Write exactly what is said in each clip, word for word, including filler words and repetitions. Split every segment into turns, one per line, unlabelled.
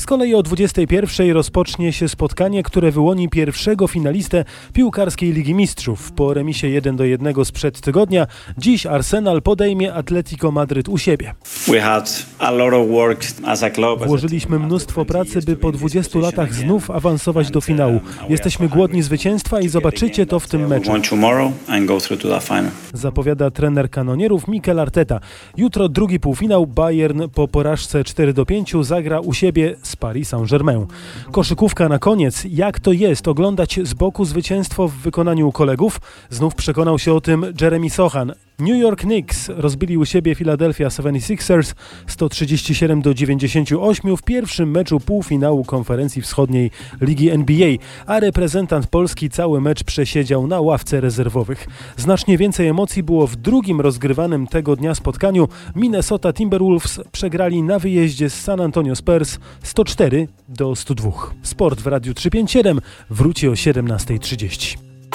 kolei o dwudziestej pierwszej rozpocznie się spotkanie, które wyłoni pierwszego finalistę piłkarskiej Ligi Mistrzów. Po remisie jeden do jednego sprzed tygodnia, dziś Arsenal podejmie Atletico Madryt u siebie. Włożyliśmy mnóstwo pracy, by po dwudziestu latach znów awansować do finału. Jesteśmy głodni zwycięstwa i zobaczycie to w tym meczu. Zapowiada trener kanonierów Mikel Arteta. Jutro drugi półfinał. Bayern po porażce cztery do pięciu zagra u siebie z Paris Saint-Germain. Koszykówka na koniec. Jak to jest oglądać z boku zwycięstwo w wykonaniu kolegów? Znów przekonał się o tym Jeremy Sochan. New York Knicks rozbili u siebie Philadelphia seventy-sixers sto trzydzieści siedem do dziewięćdziesięciu ośmiu w pierwszym meczu półfinału konferencji wschodniej Ligi N B A, a reprezentant Polski cały mecz przesiedział na ławce rezerwowych. Znacznie więcej emocji było w drugim rozgrywanym tego dnia spotkaniu. Minnesota Timberwolves przegrali na wyjeździe z San Antonio Spurs sto cztery do stu dwóch. Sport w Radiu trzysta pięćdziesiąt siedem wróci o siedemnasta trzydzieści.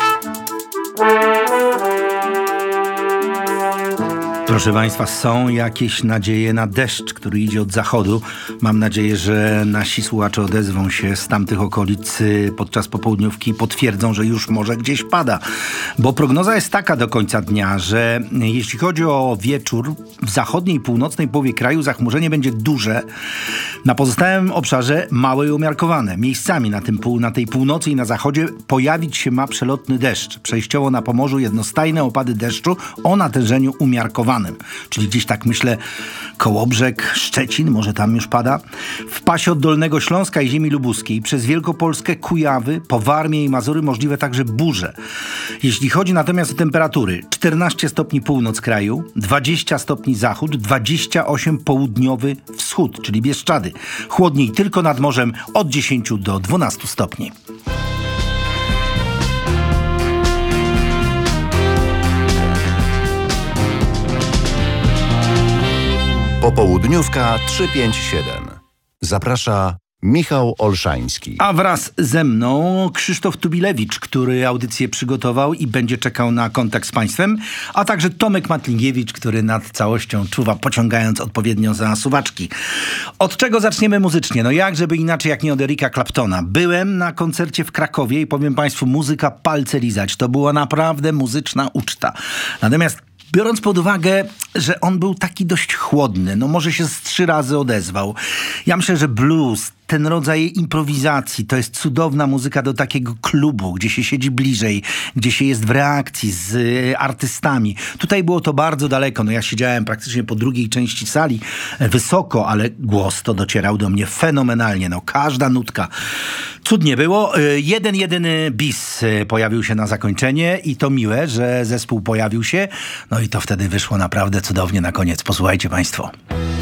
Proszę Państwa, są jakieś nadzieje na deszcz, który idzie od zachodu. Mam nadzieję, że nasi słuchacze odezwą się z tamtych okolic podczas popołudniówki i potwierdzą, że już może gdzieś pada. Bo prognoza jest taka do końca dnia, że jeśli chodzi o wieczór, w zachodniej i północnej połowie kraju zachmurzenie będzie duże. Na pozostałym obszarze małe i umiarkowane. Miejscami na, tym pół, na tej północy i na zachodzie pojawić się ma przelotny deszcz. Przejściowo na Pomorzu jednostajne opady deszczu o natężeniu umiarkowanym. Czyli gdzieś tak myślę Kołobrzeg, Szczecin, może tam już pada. W pasie od Dolnego Śląska i ziemi lubuskiej przez Wielkopolskę, Kujawy, po Warmię i Mazury możliwe także burze. Jeśli chodzi natomiast o temperatury, czternaście stopni północ kraju, dwadzieścia stopni zachód, dwadzieścia osiem południowy wschód, czyli Bieszczady. Chłodniej tylko nad morzem od dziesięciu do dwunastu stopni.
Popołudniówka trzysta pięćdziesiąt siedem. Zaprasza Michał Olszański.
A wraz ze mną Krzysztof Tubilewicz, który audycję przygotował i będzie czekał na kontakt z Państwem, a także Tomek Matlingiewicz, który nad całością czuwa, pociągając odpowiednio za suwaczki. Od czego zaczniemy muzycznie? No jak, żeby inaczej jak nie od Erika Claptona. Byłem na koncercie w Krakowie i powiem Państwu, muzyka palce lizać. To była naprawdę muzyczna uczta. Natomiast biorąc pod uwagę, że on był taki dość chłodny, no może się z trzy razy odezwał. Ja myślę, że blues, ten rodzaj improwizacji, to jest cudowna muzyka do takiego klubu, gdzie się siedzi bliżej, gdzie się jest w reakcji z y, artystami. Tutaj było to bardzo daleko. No ja siedziałem praktycznie po drugiej części sali, wysoko, ale głos to docierał do mnie fenomenalnie. No każda nutka. Cudnie było. Y, jeden, jedyny bis y, pojawił się na zakończenie i to miłe, że zespół pojawił się. No i to wtedy wyszło naprawdę cudownie na koniec. Posłuchajcie Państwo.